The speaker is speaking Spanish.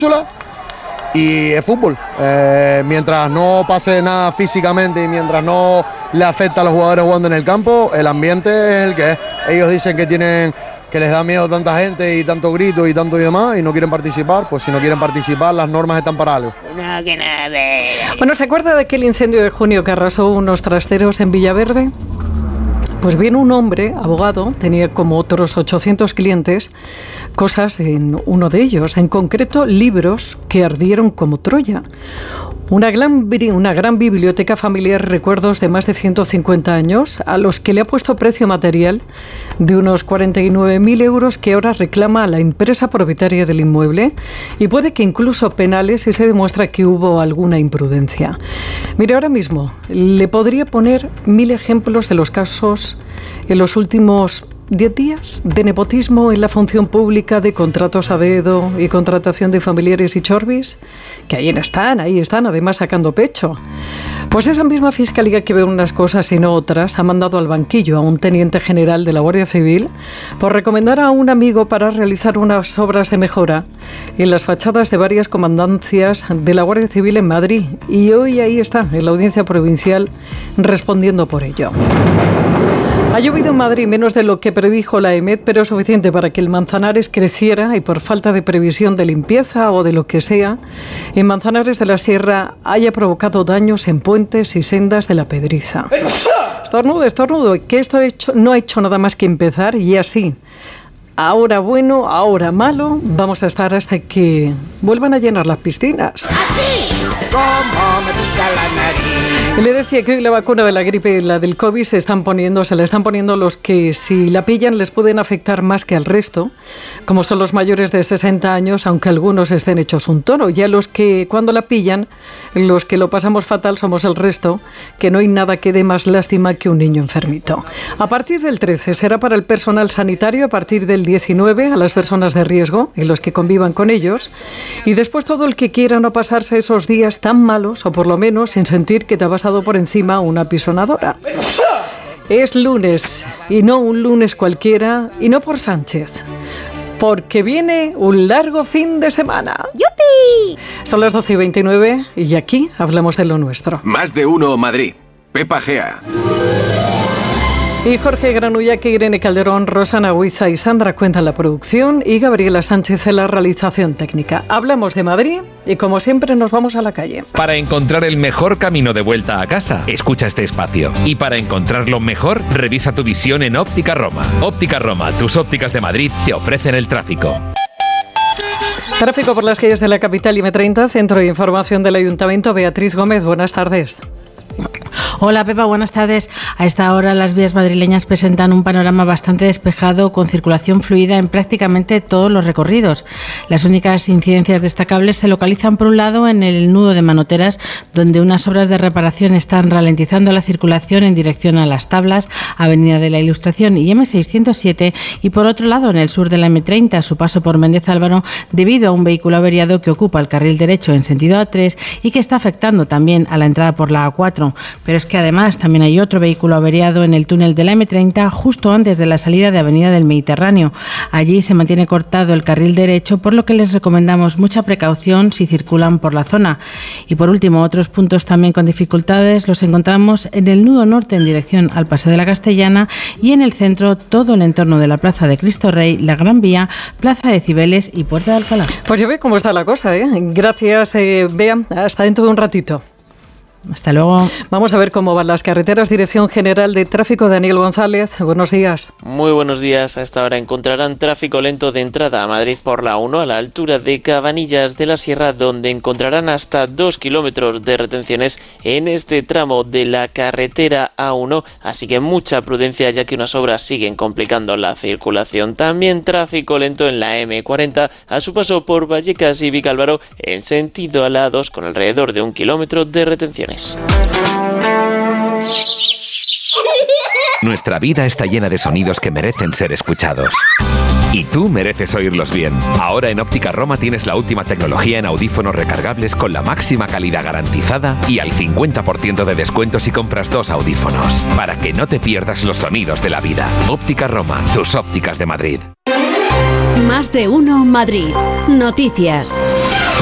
y es fútbol. Mientras no pase nada físicamente y mientras no le afecta a los jugadores jugando en el campo, el ambiente es el que es. Ellos dicen que les da miedo tanta gente y tanto grito y tanto y demás y no quieren participar. Pues si no quieren participar, las normas están para algo. No, que nada. Bueno, ¿se acuerda de aquel incendio de junio que arrasó unos trasteros en Villaverde? Pues bien, un hombre, abogado, tenía como otros 800 clientes cosas en uno de ellos, en concreto libros que ardieron como Troya. Una gran biblioteca familiar, recuerdos de más de 150 años, a los que le ha puesto precio material de unos 49.000 euros que ahora reclama a la empresa propietaria del inmueble y puede que incluso penales si se demuestra que hubo alguna imprudencia. Mire, ahora mismo le podría poner 1000 ejemplos de los casos en los últimos 10 días de nepotismo en la función pública, de contratos a dedo y contratación de familiares y chorbis, que ahí están, además sacando pecho. Pues esa misma fiscalía que ve unas cosas y no otras ha mandado al banquillo a un teniente general de la Guardia Civil por recomendar a un amigo para realizar unas obras de mejora en las fachadas de varias comandancias de la Guardia Civil en Madrid. Y hoy ahí está, en la Audiencia Provincial, respondiendo por ello. Ha llovido en Madrid menos de lo que predijo la EMET, pero suficiente para que el Manzanares creciera y por falta de previsión de limpieza o de lo que sea, en Manzanares de la Sierra haya provocado daños en puentes y sendas de la Pedriza. Estornudo, que esto no ha hecho nada más que empezar y así. Ahora bueno, ahora malo, vamos a estar hasta que vuelvan a llenar las piscinas. ¡Achí! ¿Cómo me pica la nariz? Le decía que hoy la vacuna de la gripe y la del COVID se la están poniendo los que si la pillan les pueden afectar más que al resto, como son los mayores de 60 años, aunque algunos estén hechos un toro. Ya los que cuando la pillan, los que lo pasamos fatal somos el resto, que no hay nada que dé más lástima que un niño enfermito. A partir del 13 será para el personal sanitario, a partir del 19 a las personas de riesgo y los que convivan con ellos, y después todo el que quiera no pasarse esos días tan malos, o por lo menos sin sentir que te ha pasado por encima una pisonadora. Es lunes, y no un lunes cualquiera, y no por Sánchez, porque viene un largo fin de semana. ¡Yupi! Son las 12:29 y aquí hablamos de lo nuestro. Más de uno Madrid. Pepa Gea. Y Jorge Granullac, Irene Calderón, Rosana Huiza y Sandra Cuenta en la producción y Gabriela Sánchez en la realización técnica. Hablamos de Madrid y como siempre nos vamos a la calle. Para encontrar el mejor camino de vuelta a casa, escucha este espacio. Y para encontrarlo mejor, revisa tu visión en Óptica Roma. Óptica Roma, tus ópticas de Madrid te ofrecen el tráfico. Tráfico por las calles de la capital y M30, Centro de Información del Ayuntamiento. Beatriz Gómez, buenas tardes. Hola Pepa, buenas tardes. A esta hora las vías madrileñas presentan un panorama bastante despejado con circulación fluida en prácticamente todos los recorridos. Las únicas incidencias destacables se localizan por un lado en el nudo de Manoteras, donde unas obras de reparación están ralentizando la circulación en dirección a Las Tablas, Avenida de la Ilustración y M607, y por otro lado en el sur de la M30 a su paso por Méndez Álvaro debido a un vehículo averiado que ocupa el carril derecho en sentido A3 y que está afectando también a la entrada por la A4. Pero es que además también hay otro vehículo averiado en el túnel de la M30 justo antes de la salida de Avenida del Mediterráneo. Allí se mantiene cortado el carril derecho, por lo que les recomendamos mucha precaución si circulan por la zona. Y por último, otros puntos también con dificultades los encontramos en el nudo norte en dirección al Paseo de la Castellana y en el centro todo el entorno de la Plaza de Cristo Rey, la Gran Vía, Plaza de Cibeles y Puerta de Alcalá. Pues ya ve cómo está la cosa, ¿eh? Gracias, Bea. Hasta dentro de un ratito. Hasta luego. Vamos a ver cómo van las carreteras. Dirección General de Tráfico, Daniel González. Buenos días. Muy buenos días. A esta hora encontrarán tráfico lento de entrada a Madrid por la 1 a la altura de Cabanillas de la Sierra, donde encontrarán hasta 2 kilómetros de retenciones en este tramo de la carretera A1, así que mucha prudencia ya que unas obras siguen complicando la circulación. También tráfico lento en la M40 a su paso por Vallecas y Vicálvaro en sentido a la A2 con alrededor de 1 kilómetro de retenciones. Nuestra vida está llena de sonidos que merecen ser escuchados. Y tú mereces oírlos bien. Ahora en Óptica Roma tienes la última tecnología en audífonos recargables con la máxima calidad garantizada y al 50% de descuento si compras 2 audífonos. Para que no te pierdas los sonidos de la vida. Óptica Roma, tus ópticas de Madrid. Más de uno Madrid. Noticias.